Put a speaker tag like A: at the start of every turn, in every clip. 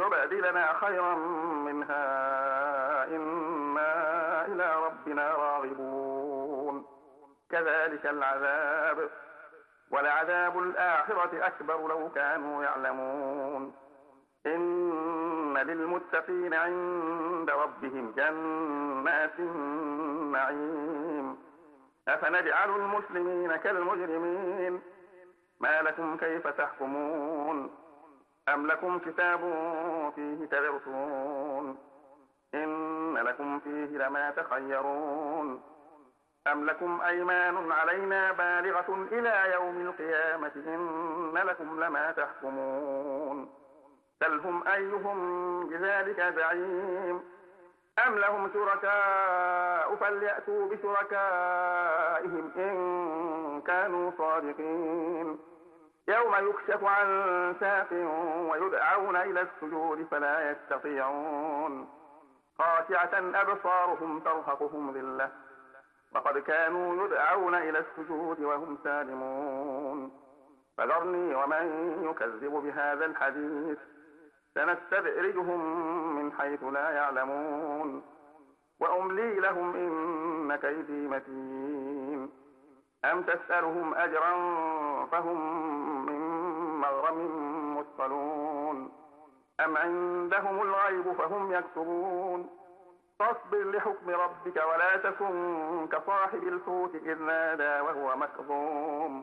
A: يبدلنا خيرا منها إنا إلى ربنا راغبون. كذلك العذاب، ولعذاب الآخرة أكبر لو كانوا يعلمون. إن للمتقين عند ربهم جنات النعيم. أفنجعل المسلمين كالمجرمين؟ ما لكم كيف تحكمون؟ أم لكم كتاب فيه تدرسون؟ إن لكم فيه لما تخيرون. أم لكم أيمان علينا بالغة إلى يوم القيامة إن لكم لما تحكمون. سلهم أيهم بذلك زعيم. أم لهم شركاء فليأتوا بشركائهم إن كانوا صادقين. يوم يكشف عن ساق ويدعون إلى السجود فلا يستطيعون. خاشعة أبصارهم ترهقهم ذلة وقد كانوا يدعون إلى السجود وهم سالمون. فذرني ومن يكذب بهذا الحديث سنستدرجهم من حيث لا يعلمون. وأملي لهم إن كيدي متين. أم تسألهم أجرا فهم من مغرم مثقلون. أم عندهم الغيب فهم يكتبون. فاصبر لحكم ربك ولا تكن كصاحب الحوت إذ نادى وهو مكظوم.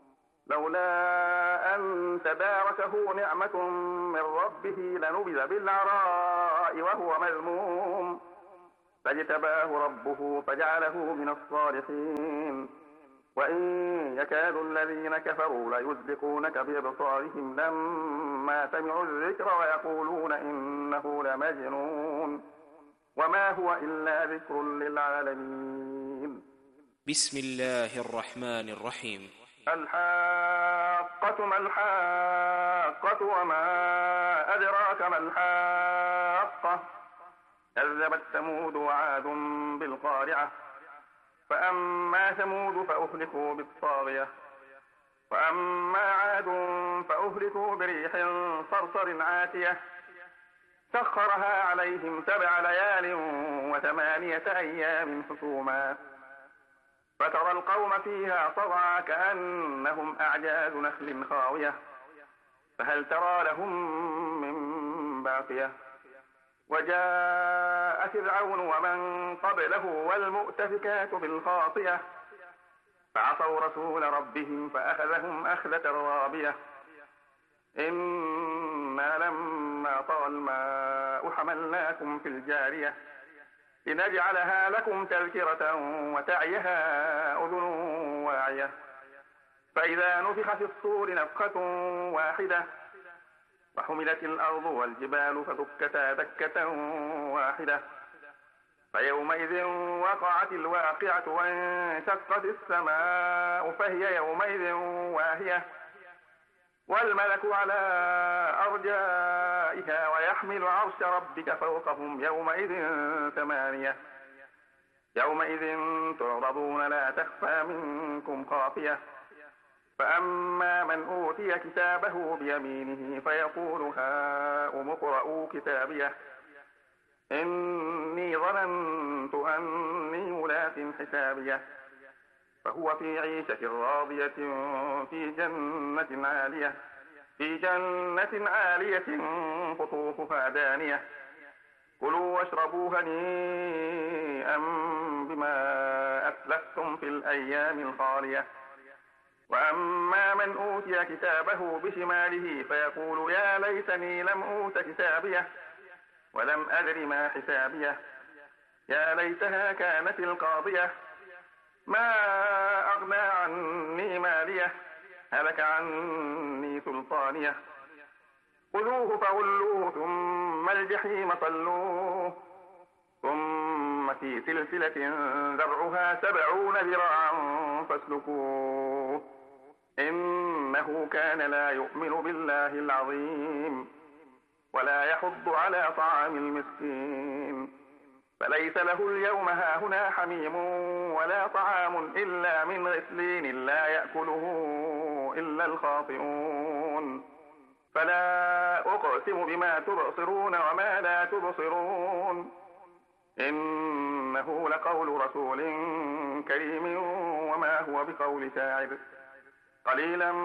A: لولا أن تداركه نعمة من ربه لنبذ بالعراء وهو مذموم. فاجتباه ربه فجعله من الصالحين. وإن يكاد الذين كفروا ليزلقونك بأبصارهم لما سمعوا الذكر ويقولون إنه لمجنون وما هو إلا ذكر للعالمين.
B: بسم الله الرحمن الرحيم.
A: الحاقة ما الحاقة وما أدراك ما الحاقة. كذبت ثمود وعاد بالقارعة. فأما ثمود فأهلكوا بالطاغية. وأما عاد فأهلكوا بريح صرصر عاتية سخرها عليهم 7 ليال و8 أيام حسوما فترى القوم فيها صرعى كأنهم أعجاز نخل خاوية فهل ترى لهم من باقية. وجاء فرعون ومن قبله والمؤتفكات بالخاطئة فعصوا رسول ربهم فأخذهم أخذة رابية. إنا لما طغى الماء حملناكم في الجارية لنجعلها لكم تذكرة وتعيها أذن واعية. فإذا نفخ في الصور نفخة واحدة وحملت الأرض والجبال فدكتا دكة واحدة فيومئذ وقعت الواقعة وانشقت السماء فهي يومئذ واهية والملك على أرجائها ويحمل عرش ربك فوقهم يومئذ 8. يومئذ تعرضون لا تخفى منكم خافية. فأما من أوتي كتابه بيمينه فيقول هاؤم اقرءوا كتابيه إني ظننت أني ملاق حسابيه فهو في عيشة راضية في جنة عالية قطوفها دانية. كلوا واشربوا هنيئا بما أسلفتم في الأيام الخالية. وأما من أوتي كتابه بشماله فيقول يا ليتني لم أوت كتابيه ولم أدر ما حسابيه يا ليتها كانت القاضية ما أغنى عني ماليه هلك عني سلطانيه. خذوه فغلوه ثم الجحيم صلوه ثم في سلسلة ذرعها 70 ذراعا فاسلكوه إنه كان لا يؤمن بالله العظيم ولا يحض على طعام المسكين. فليس له اليوم هاهنا حميم ولا طعام إلا من غسلين لا يأكله إلا الخاطئون. فلا أقسم يختم بما تبصرون وما لا تبصرون إنه لقول رسول كريم وما هو بقول شاعر قليلا